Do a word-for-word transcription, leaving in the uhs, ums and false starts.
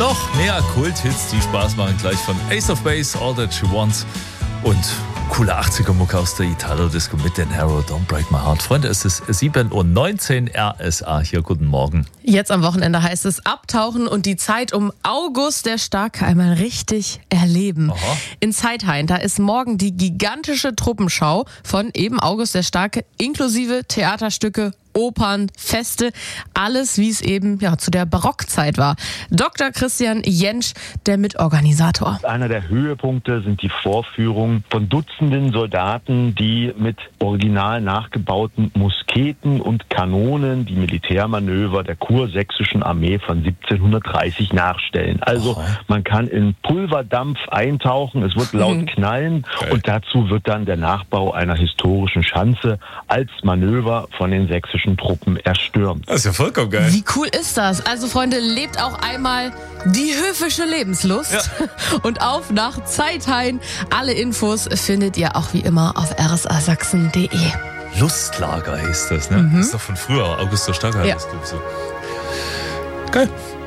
noch mehr Kult-Hits, die Spaß machen, gleich von Ace of Base, All That She Wants und coole achtziger-Mucke aus der Italo-Disco mit den Arrow, Don't Break My Heart. Freunde, es ist sieben Uhr neunzehn, R S A hier, guten Morgen. Jetzt am Wochenende heißt es abtauchen und die Zeit um August der Starke einmal richtig erleben. Aha. In Zeithain, da ist morgen die gigantische Truppenschau von eben August der Starke, inklusive Theaterstücke, Opern, Feste, alles wie es eben ja zu der Barockzeit war. Doktor Christian Jentsch, der Mitorganisator. Einer der Höhepunkte sind die Vorführungen von Dutzenden Soldaten, die mit original nachgebauten Musketen und Kanonen die Militärmanöver der kursächsischen Armee von siebzehnhundertdreißig nachstellen. Also Aha. man kann in Pulverdampf eintauchen, es wird laut Mhm. knallen Geil. und dazu wird dann der Nachbau einer historischen Schanze als Manöver von den sächsischen Truppen erstürmt. Das ist ja vollkommen geil. Wie cool ist das? Also Freunde, lebt auch einmal die höfische Lebenslust. Ja. Und auf nach Zeithain. Alle Infos findet ihr auch wie immer auf r s a sachsen punkt d e. Lustlager hieß das, ne? Das ist doch von früher, August der Starke. Ja. Das, glaub ich, so. Geil.